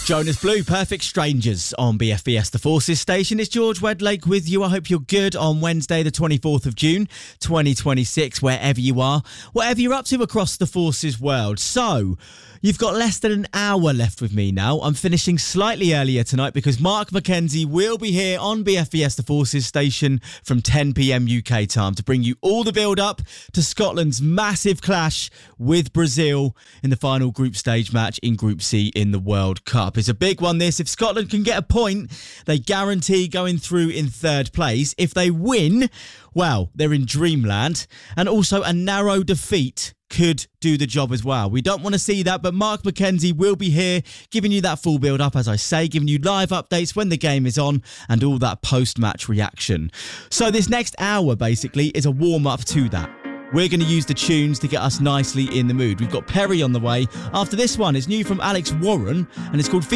Jonas Blue, Perfect Strangers on BFBS The Forces station. It's George Wedlake with you. I hope you're good on Wednesday, the 24th of June, 2026, wherever you are, whatever you're up to across the Forces world. So, you've got less than an hour left with me now. I'm finishing slightly earlier tonight because Mark McKenzie will be here on BFBS The Forces station from 10 p.m. UK time to bring you all the build-up to Scotland's massive clash with Brazil in the final group stage match in Group C in the World Cup. It's a big one, this. If Scotland can get a point, they guarantee going through in third place. If they win, well, they're in dreamland. And also a narrow defeat could do the job as well. We don't want to see that, but Mark McKenzie will be here giving you that full build-up, as I say, giving you live updates when the game is on and all that post-match reaction. So this next hour, basically, is a warm-up to that. We're going to use the tunes to get us nicely in the mood. We've got Perry on the way. After this one, it's new from Alex Warren, and it's called